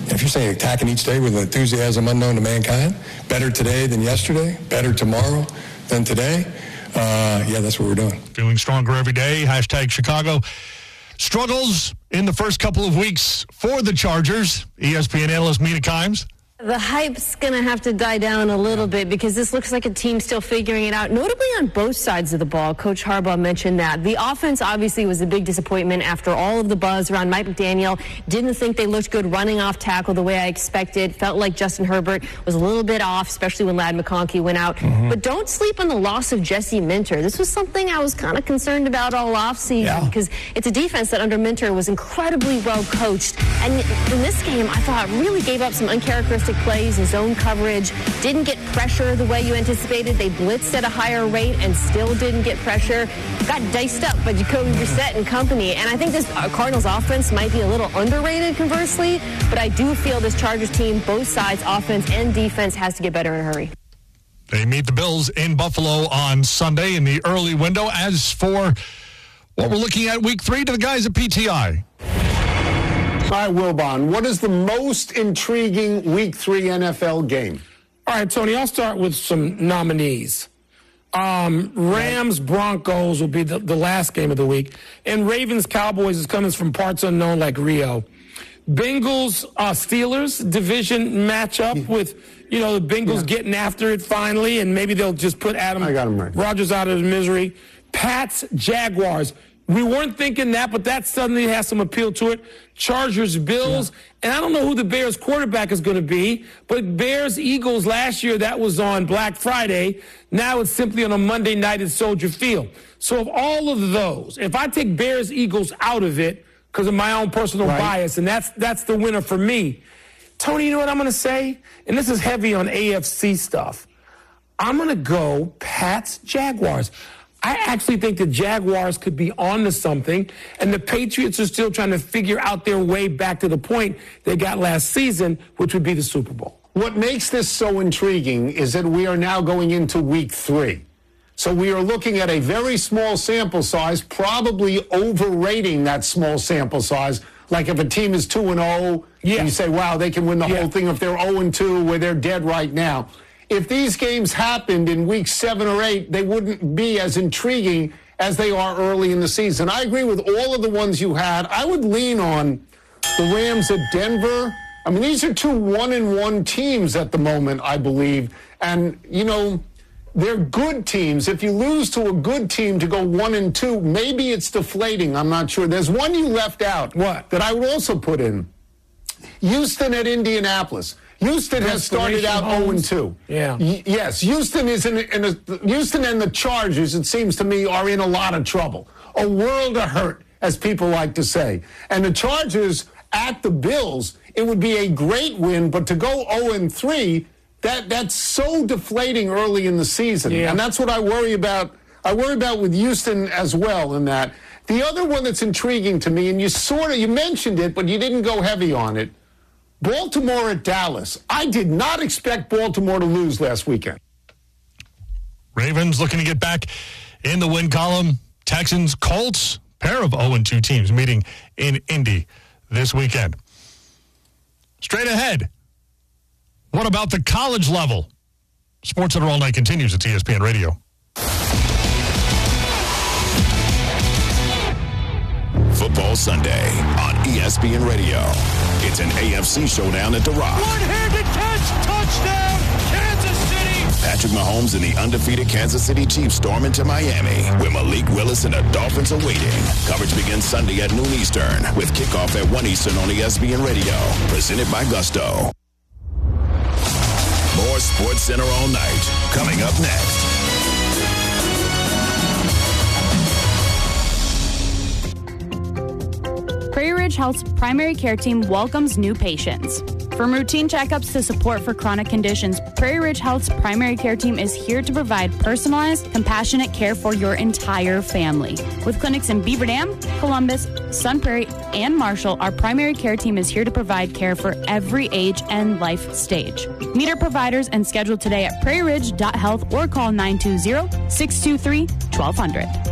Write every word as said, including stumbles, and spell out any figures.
If you're saying attacking each day with an enthusiasm unknown to mankind, better today than yesterday, better tomorrow than today, uh, yeah, that's what we're doing. Feeling stronger every day, hashtag Chicago. Struggles in the first couple of weeks for the Chargers. E S P N analyst Mina Kimes. The hype's going to have to die down a little bit because this looks like a team still figuring it out, notably on both sides of the ball. Coach Harbaugh mentioned that. The offense obviously was a big disappointment after all of the buzz around Mike McDaniel. Didn't think they looked good running off tackle the way I expected. Felt like Justin Herbert was a little bit off, especially when Ladd McConkey went out. Mm-hmm. But don't sleep on the loss of Jesse Minter. This was something I was kind of concerned about all offseason yeah. because it's a defense that under Minter was incredibly well coached. And in this game, I thought really gave up some uncharacteristic plays in zone coverage, didn't get pressure the way you anticipated. They blitzed at a higher rate and still didn't get pressure. Got diced up by Jacoby Brissett and company. And I think this Cardinals offense might be a little underrated, conversely, but I do feel this Chargers team, both sides, offense and defense, has to get better in a hurry. They meet the Bills in Buffalo on Sunday in the early window. As for what we're looking at week three, to the guys at P T I. All right, Wilbon, what is the most intriguing Week three N F L game? All right, Tony, I'll start with some nominees. Um, Rams, Broncos will be the, the last game of the week. And Ravens, Cowboys is coming from parts unknown like Rio. Bengals, uh, Steelers, division matchup yeah. with, you know, the Bengals yeah. getting after it finally, and maybe they'll just put Adam I got him right. Rodgers out of his misery. Pats, Jaguars. We weren't thinking that, but that suddenly has some appeal to it. Chargers, Bills, yeah. and I don't know who the Bears quarterback is going to be, but Bears, Eagles last year, that was on Black Friday. Now it's simply on a Monday night at Soldier Field. So of all of those, if I take Bears, Eagles out of it because of my own personal right. bias, and that's that's the winner for me. Tony, you know what I'm going to say? And this is heavy on A F C stuff. I'm going to go Pats, Jaguars. I actually think the Jaguars could be on to something, and the Patriots are still trying to figure out their way back to the point they got last season, which would be the Super Bowl. What makes this so intriguing is that we are now going into week three. So we are looking at a very small sample size, probably overrating that small sample size. Like if a team is two and oh, yeah. you say, wow, they can win the yeah. whole thing. If they're oh and two, where they're dead right now. If these games happened in week seven or eight, they wouldn't be as intriguing as they are early in the season. I agree with all of the ones you had. I would lean on the Rams at Denver. I mean, these are two one and one teams at the moment, I believe. And, you know, they're good teams. If you lose to a good team to go one and two, maybe it's deflating. I'm not sure. There's one you left out. What? That I would also put in. Houston at Indianapolis. Houston has started out oh and two. Yeah. Y- yes, Houston is in, in a, Houston and the Chargers, it seems to me, are in a lot of trouble. A world of hurt, as people like to say. And the Chargers at the Bills, it would be a great win, but to go oh and three, that that's so deflating early in the season. Yeah. And that's what I worry about. I worry about with Houston as well in that. The other one that's intriguing to me, and you sort of, you mentioned it, but you didn't go heavy on it, Baltimore at Dallas. I did not expect Baltimore to lose last weekend. Ravens looking to get back in the win column. Texans, Colts, pair of oh and two teams meeting in Indy this weekend. Straight ahead, what about the college level? Sports Center All Night continues at E S P N Radio. Football Sunday on E S P N Radio. It's an A F C showdown at The Rock. One-handed catch, touchdown, Kansas City. Patrick Mahomes and the undefeated Kansas City Chiefs storm into Miami, where Malik Willis and the Dolphins are waiting. Coverage begins Sunday at noon Eastern, with kickoff at one Eastern on E S P N Radio. Presented by Gusto. More Sports Center All Night, coming up next. Prairie Ridge Health's primary care team welcomes new patients. From routine checkups to support for chronic conditions, Prairie Ridge Health's primary care team is here to provide personalized, compassionate care for your entire family. With clinics in Beaver Dam, Columbus, Sun Prairie, and Marshall, our primary care team is here to provide care for every age and life stage. Meet our providers and schedule today at prairie ridge dot health or call nine two zero, six two three, one two zero zero.